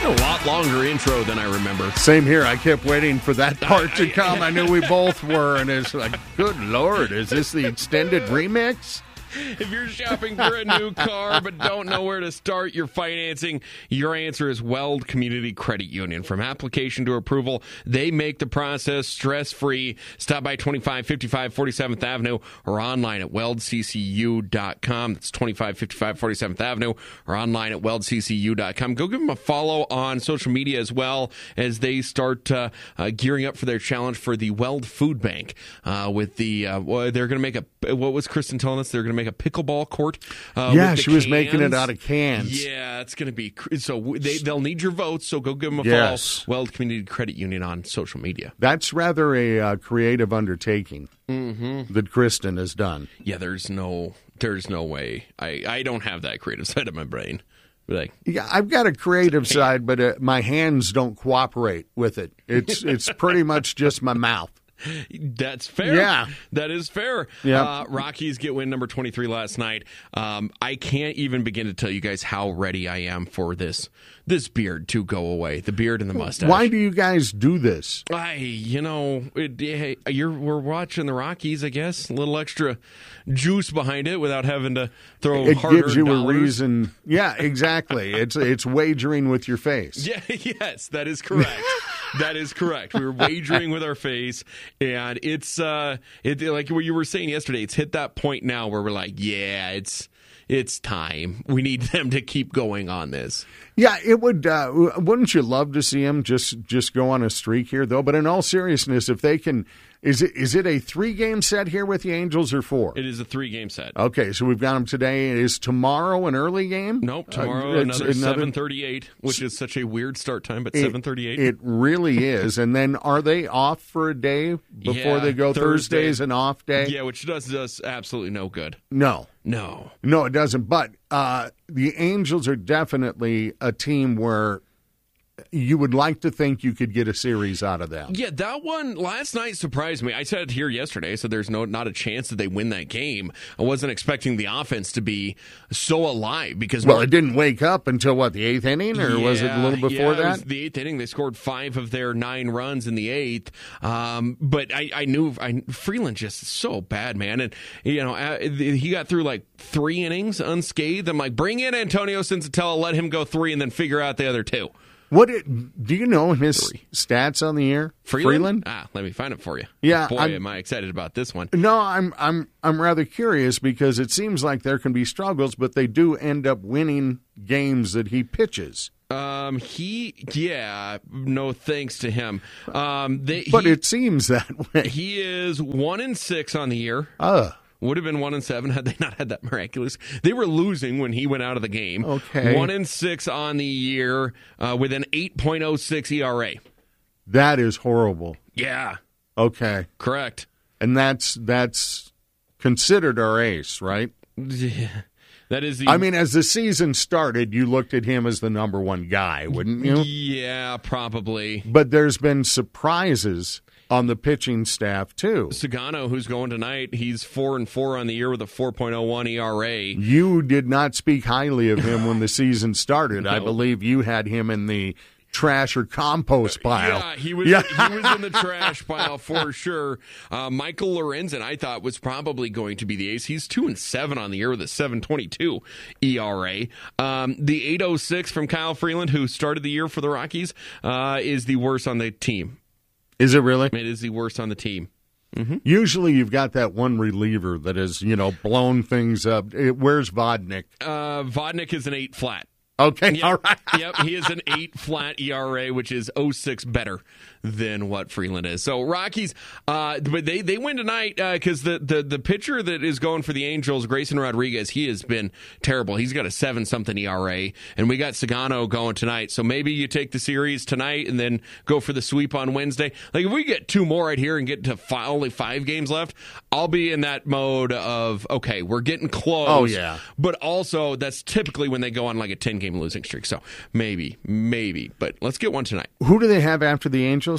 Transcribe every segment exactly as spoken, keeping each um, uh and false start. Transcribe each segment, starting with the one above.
a lot longer intro than I remember. Same here. I kept waiting for that part to I- come. I knew we both were, and it's like, good Lord, is this the extended remix? If you're shopping for a new car but don't know where to start your financing, your answer is Weld Community Credit Union. From application to approval, they make the process stress-free. Stop by twenty-five fifty-five forty-seventh Avenue or online at weld c c u dot com. That's twenty-five fifty-five forty-seventh Avenue or online at weld c c u dot com. Go give them a follow on social media as well as they start uh, uh, gearing up for their challenge for the Weld Food Bank. Uh, with the uh, well, they're going to make a, what was Kristen telling us? They're going to make a pickleball court. Uh, yeah, with the she was cans. making it out of cans. Yeah, it's going to be so. They they'll need your votes. So go give them a Yes. follow. Weld Community Credit Union on social media. That's rather a uh, creative undertaking Mm-hmm. that Kristen has done. Yeah, there's no there's no way. I I don't have that creative side of my brain. Like, Yeah, I've got a creative side, but uh, my hands don't cooperate with it. It's it's pretty much just my mouth. that's fair. Yeah. That is fair. Yep. Uh, Rockies get win number twenty-three last night. Um, I can't even begin to tell you guys how ready I am for this this beard to go away. The beard and the mustache. Why do you guys do this? I, you know, it, hey, you're we're watching the Rockies, I guess. A little extra juice behind it without having to throw It hard-earned gives you a dollars. reason. Yeah, exactly. It's it's wagering with your face. Yeah, yes, that is correct. That is correct. We were wagering with our face, and it's uh, it like what you were saying yesterday. It's hit that point now where we're like, yeah, it's it's time. We need them to keep going on this. Yeah, it would. Uh, wouldn't you love to see him just just go on a streak here, though? But in all seriousness, if they can, is it is it a three game set here with the Angels or four? It is a three game set. Okay, so we've got them today. Is tomorrow an early game? Nope, tomorrow Uh, it's another seven thirty eight, which is such a weird start time, but seven thirty eight. It really is. And then are they off for a day before Yeah, they go? Thursday. Thursday's an off day. Yeah, which does us absolutely no good. No. No. No, it doesn't. But uh, the Angels are definitely a team where you would like to think you could get a series out of them. Yeah, that one last night surprised me. I said it here yesterday, so there's no not a chance that they win that game. I wasn't expecting the offense to be so alive because Well, it didn't wake up until, what, the eighth inning, or was it a little before yeah, it that? was the eighth inning. They scored five of their nine runs in the eighth. Um, but I, I knew I, Freeland just so bad, man. And, you know, uh, he got through like three innings unscathed. I'm like, bring in Antonio Sensatella, let him go three, and then figure out the other two. What it, do you know his Three. stats on the year? Freeland? Freeland? Ah, let me find it for you. Yeah, Boy, I'm- am I excited about this one. No, I'm I'm I'm rather curious because it seems like there can be struggles, but they do end up winning games that he pitches. Um, he, yeah, no thanks to him. Um, they, But he, it seems that way. he is one and six on the year. Uh, Would have been one and seven had they not had that miraculous. They were losing when he went out of the game. Okay. One and six on the year uh, with an eight point oh six E R A. that is horrible. Yeah, Okay. correct. And that's that's considered our ace, right? That is the. I mean, as the season started, you looked at him as the number one guy, wouldn't you? yeah, probably. But there's been surprises on the pitching staff, too. Sagano, who's going tonight, he's four and four on the year with a four point oh one E R A. You did not speak highly of him when the season started. I No. believe you had him in the trash or compost pile. Yeah, he was Yeah. he was in the trash pile for sure. Uh, Michael Lorenzen, I thought, was probably going to be the ace. He's two and seven on the year with a seven twenty-two E R A. Um, the eight oh six from Kyle Freeland, who started the year for the Rockies, uh, is the worst on the team. Is it really? It is the worst on the team. Usually you've got that one reliever that has, you know, blown things up. It- Where's Vodnik? Uh, Vodnik is an eight flat. Okay, Yep. all right. Yep, he is an eight flat E R A, which is oh six better than what Freeland is. So Rockies, uh, but they, they win tonight because uh, the, the the pitcher that is going for the Angels, Grayson Rodriguez, he has been terrible. He's got a seven something E R A, and we got Sagano going tonight. So maybe you take the series tonight and then go for the sweep on Wednesday. Like if we get two more right here and get to five, only five games left, I'll be in that mode of okay, we're getting close. Oh, yeah. But also that's typically when they go on like a ten game losing streak. So maybe, maybe, but let's get one tonight. Who do they have after the Angels?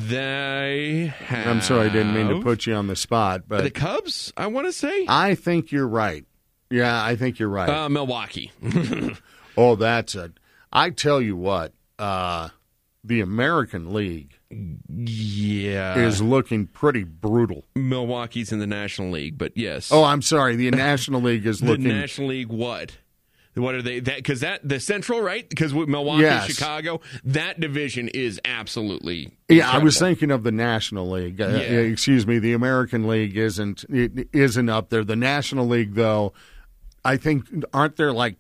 They have. I'm sorry, I didn't mean to put you on the spot, but the Cubs. I want to say I think you're right. Yeah, I think you're right. uh, Milwaukee. oh, that's a. I tell you what, uh, the American League yeah. is looking pretty brutal. Milwaukee's in the National League, but yes. Oh, I'm sorry. The National League is the looking... The National League what? What are they? That because that the Central, right? Because with Milwaukee, yes. Chicago, that division is absolutely yeah. incredible. I was thinking of the National League. Uh, yeah. Excuse me. The American League isn't it isn't up there. The National League, though, I think aren't there like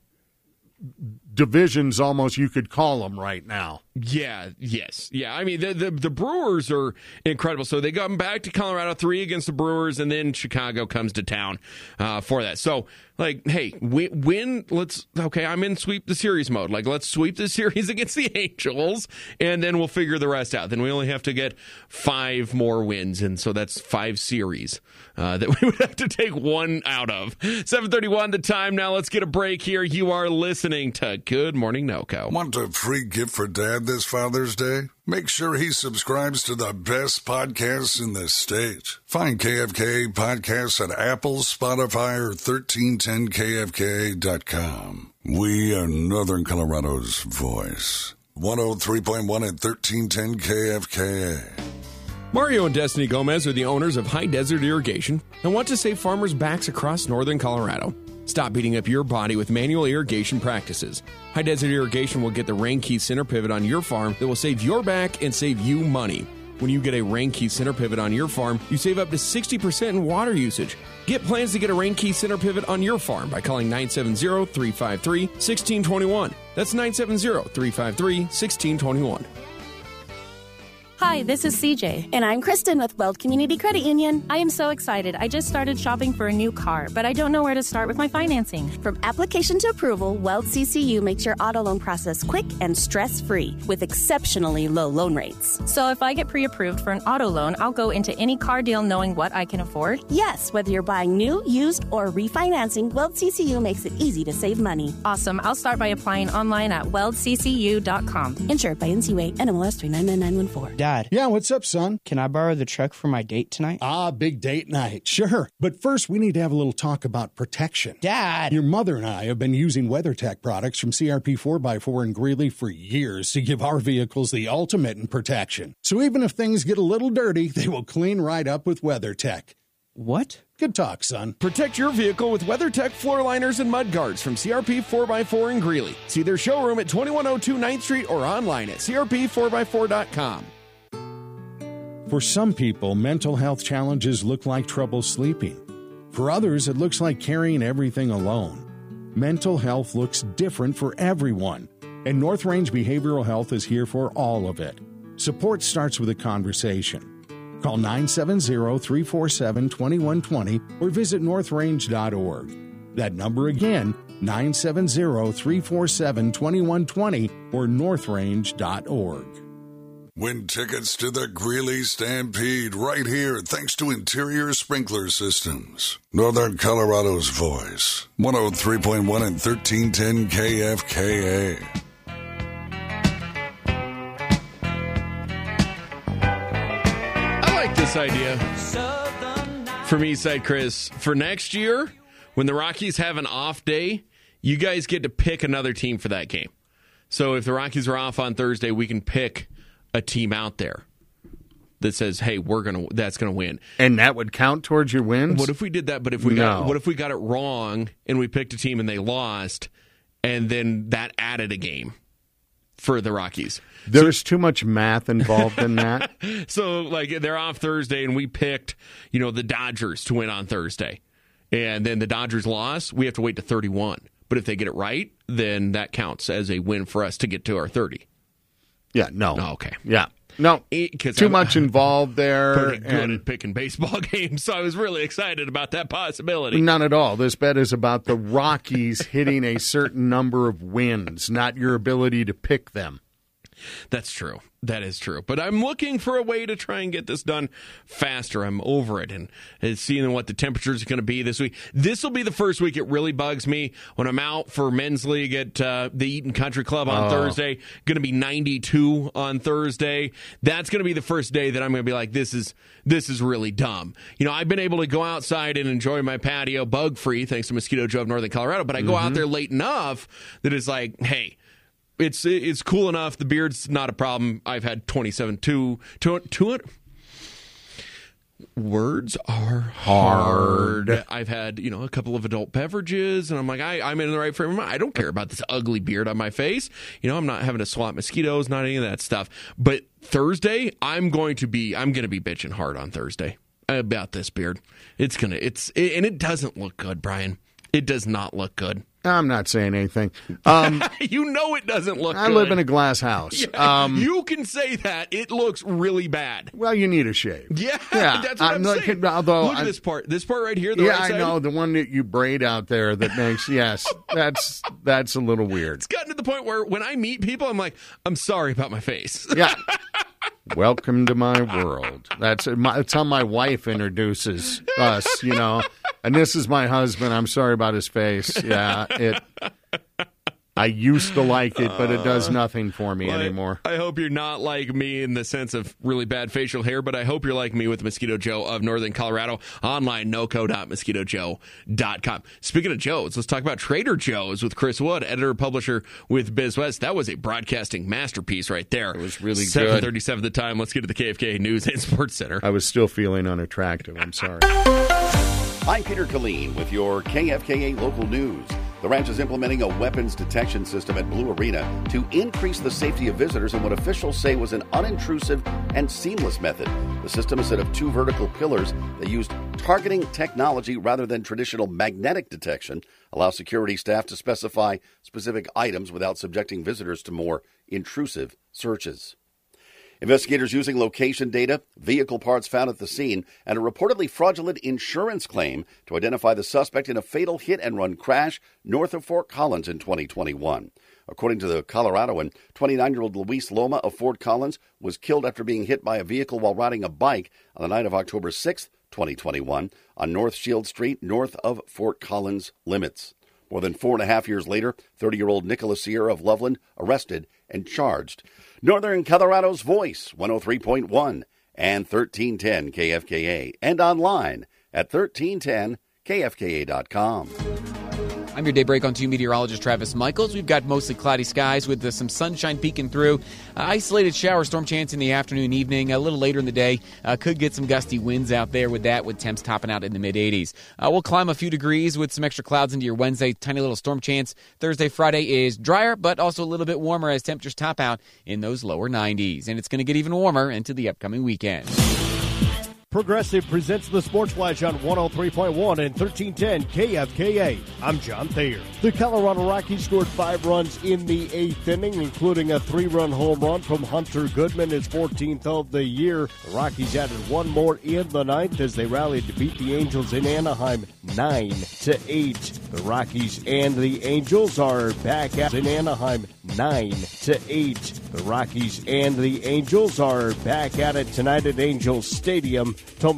divisions almost you could call them right now. Yeah, yes. Yeah, I mean, the, the the Brewers are incredible. So they come back to Colorado, three against the Brewers, and then Chicago comes to town uh, for that. So, like, hey, win, win, let's, okay, I'm in sweep the series mode. Like, let's sweep the series against the Angels, and then we'll figure the rest out. Then we only have to get five more wins, and so that's five series uh, that we would have to take one out of. seven thirty-one the time now. Let's get a break here. You are listening to Good Morning NoCo. Want a free gift for Dad this Father's Day? Make sure he subscribes to the best podcasts in the state. Find K F K podcasts at Apple, Spotify, or thirteen ten K F K dot com. We are Northern Colorado's voice. one oh three point one at thirteen ten K F K A. Mario and Destiny Gomez are the owners of High Desert Irrigation and want to save farmers' backs across Northern Colorado. Stop beating up your body with manual irrigation practices. High Desert Irrigation will get the Rain Key center pivot on your farm that will save your back and save you money. When you get a Rain Key center pivot on your farm, you save up to sixty percent in water usage. Get plans to get a Rain Key center pivot on your farm by calling nine seven zero, three five three, one six two one. That's nine seven zero, three five three, one six two one. Hi, this is C J. And I'm Kristen with Weld Community Credit Union. I am so excited. I just started shopping for a new car, but I don't know where to start with my financing. From application to approval, Weld C C U makes your auto loan process quick and stress-free with exceptionally low loan rates. So if I get pre-approved for an auto loan, I'll go into any car deal knowing what I can afford? Yes, whether you're buying new, used, or refinancing, Weld C C U makes it easy to save money. Awesome. I'll start by applying online at weld c c u dot com. Insured by N C U A, N M L S three nine nine nine one four. Dad. Yeah, what's up, son? Can I borrow the truck for my date tonight? Ah, big date night. Sure. But first, we need to have a little talk about protection. Dad! Your mother and I have been using WeatherTech products from C R P four by four in Greeley for years to give our vehicles the ultimate in protection. So even if things get a little dirty, they will clean right up with WeatherTech. What? Good talk, son. Protect your vehicle with WeatherTech floor liners and mud guards from C R P four by four in Greeley. See their showroom at twenty-one oh two ninth Street or online at c r p four by four dot com. For some people, mental health challenges look like trouble sleeping. For others, it looks like carrying everything alone. Mental health looks different for everyone, and North Range Behavioral Health is here for all of it. Support starts with a conversation. Call nine seven zero, three four seven, two one two zero or visit north range dot org. That number again, nine seven zero, three four seven, two one two zero or north range dot org. Win tickets to the Greeley Stampede right here thanks to Interior Sprinkler Systems. Northern Colorado's voice. one oh three point one and thirteen ten K F K A. I like this idea from Eastside Chris. For next year, when the Rockies have an off day, you guys get to pick another team for that game. So if the Rockies are off on Thursday, we can pick a team out there that says, "Hey, we're gonna that's gonna win," and that would count towards your wins. What if we did that? But if we no. got what if we got it wrong and we picked a team and they lost, and then that added a game for the Rockies? There's so, too much math involved in that. So, like, they're off Thursday, and we picked, you know, the Dodgers to win on Thursday, and then the Dodgers lost. We have to wait to thirty-one. But if they get it right, then that counts as a win for us to get to our thirty. Yeah, no. Oh, okay. Yeah. No, it, too I'm, much involved there. Pretty good and at picking baseball games, so I was really excited about that possibility. Not at all. This bet is about the Rockies hitting a certain number of wins, not your ability to pick them. That's true. That is true. But I'm looking for a way to try and get this done faster. I'm over it and, and seeing what the temperatures are going to be this week. This will be the first week it really bugs me when I'm out for men's league at uh, the Eaton Country Club on oh. Thursday. Going to be ninety-two on Thursday. That's going to be the first day that I'm going to be like, this is this is really dumb. You know, I've been able to go outside and enjoy my patio bug free thanks to Mosquito Joe of Northern Colorado, but I go mm-hmm. out there late enough that it's like, hey, It's it's cool enough. The beard's not a problem. I've had twenty-seven, two, two, two, words are hard. I've had, you know, a couple of adult beverages, and I'm like, I, I'm in the right frame of mind. I don't care about this ugly beard on my face. You know, I'm not having to swat mosquitoes, not any of that stuff. But Thursday, I'm going to be, I'm going to be bitching hard on Thursday about this beard. It's going to, it's, it, and it doesn't look good, Brian. It does not look good. I'm not saying anything. Um, you know it doesn't look I good. live in a glass house. Yeah, um, you can say that. It looks really bad. Well, you need a shave. Yeah, yeah. that's what I'm, I'm saying. Like, although Look at I'm, this part. This part right here, the yeah, right I side. know. The one that you braid out there that makes, yes, that's that's a little weird. It's gotten to the point where when I meet people, I'm like, I'm sorry about my face. Yeah. Welcome to my world. That's, my, that's how my wife introduces us, you know. And this is my husband. I'm sorry about his face. Yeah, it. I used to like it, but it does nothing for me Well, anymore. I hope you're not like me in the sense of really bad facial hair, but I hope you're like me with Mosquito Joe of Northern Colorado. Online, noco dot mosquito joe dot com. Speaking of Joes, let's talk about Trader Joe's with Chris Wood, editor-publisher with BizWest. That was a broadcasting masterpiece right there. It was really good. seven thirty-seven the time. Let's get to the K F K News and Sports Center. I was still feeling unattractive. I'm sorry. I'm Peter Killeen with your K F K A local news. The ranch is implementing a weapons detection system at Blue Arena to increase the safety of visitors in what officials say was an unintrusive and seamless method. The system is set of two vertical pillars that used targeting technology rather than traditional magnetic detection, allow security staff to specify specific items without subjecting visitors to more intrusive searches. Investigators using location data, vehicle parts found at the scene, and a reportedly fraudulent insurance claim to identify the suspect in a fatal hit-and-run crash north of Fort Collins in twenty twenty-one. According to the Coloradoan, twenty-nine-year-old Luis Loma of Fort Collins was killed after being hit by a vehicle while riding a bike on the night of October sixth, twenty twenty-one, on North Shield Street, north of Fort Collins limits. More than four and a half years later, thirty-year-old Nicholas Sierra of Loveland arrested and charged. Northern Colorado's Voice, one oh three point one and thirteen ten K F K A, and online at thirteen ten K F K A dot com. I'm your Daybreak on two meteorologist Travis Michaels. We've got mostly cloudy skies with uh, some sunshine peeking through. Uh, isolated shower storm chance in the afternoon, evening. A little later in the day, uh, could get some gusty winds out there with that, with temps topping out in the mid-eighties. Uh, we'll climb a few degrees with some extra clouds into your Wednesday. Tiny little storm chance. Thursday, Friday is drier, but also a little bit warmer as temperatures top out in those lower nineties. And it's going to get even warmer into the upcoming weekend. Progressive presents the Sports Flash on one oh three point one and thirteen ten K F K A. I'm John Thayer. The Colorado Rockies scored five runs in the eighth inning, including a three-run home run from Hunter Goodman, his fourteenth of the year. The Rockies added one more in the ninth as they rallied to beat the Angels in Anaheim nine to eight. The Rockies and the Angels are back at in Anaheim nine to eight. The Rockies and the Angels are back at it tonight at Angels Stadium.